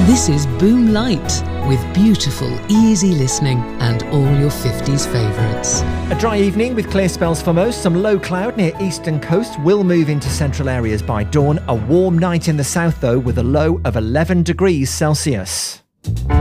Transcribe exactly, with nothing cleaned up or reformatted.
This is Boom Light, with beautiful, easy listening and all your fifties favourites. A dry evening with clear spells for most. Some low cloud near eastern coast will move into central areas by dawn. A warm night in the south though, with a low of eleven degrees Celsius.